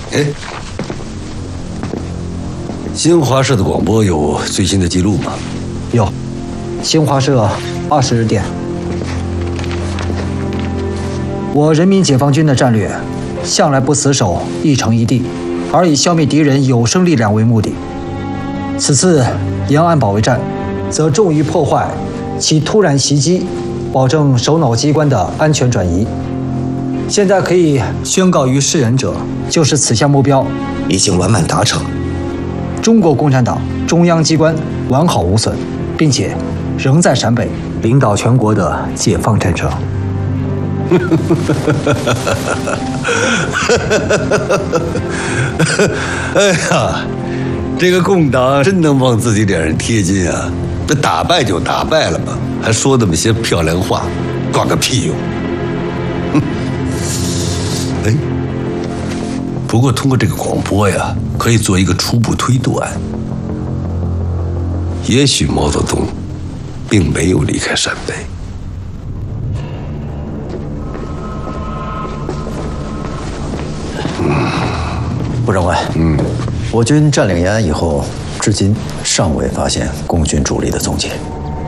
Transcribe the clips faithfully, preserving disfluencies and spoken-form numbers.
哎，新华社的广播有最新的记录吗？ 有，新华社二十日电。我人民解放军的战略，向来不死守一城一地，而以消灭敌人有生力量为目的。此次延安保卫战，则重于破坏其突然袭击，保证首脑机关的安全转移。现在可以宣告于世人者，就是此项目标已经完满达成。 中国共产党中央机关完好无损，并且仍在陕北领导全国的解放战争。 哎呀，这个共党真能往自己脸上贴金啊！这打败就打败了吧，还说那么些漂亮话，管个屁用！哎，不过通过这个广播呀，可以做一个初步推断，也许毛泽东并没有离开陕北。 部长官，嗯，我军占领延安以后，至今尚未发现共军主力的踪迹。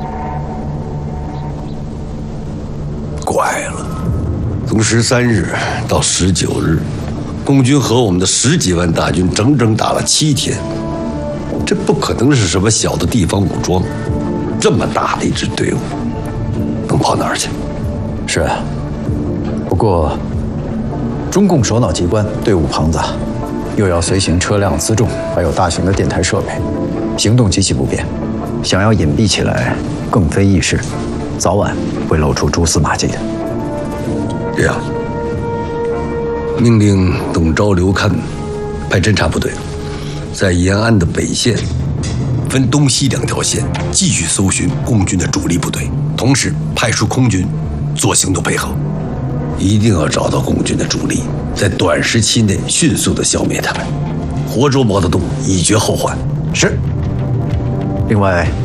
怪了，从十三日到十九日，共军和我们的十几万大军整整打了七天，这不可能是什么小的地方武装，这么大的一支队伍，能跑哪儿去？ 是啊，不过中共首脑机关队伍庞杂。又要随行车辆辎重，还有大型的电台设备，行动极其不便。想要隐蔽起来，更非易事，早晚会露出蛛丝马迹的。 这样，命令董昭、刘戡派侦察部队，在延安的北线分东西两条线继续搜寻共军的主力部队，同时派出空军做行动配合，一定要找到共军的主力。在短时期内迅速地消灭他们，活捉毛泽东，以绝后患。 是。另外，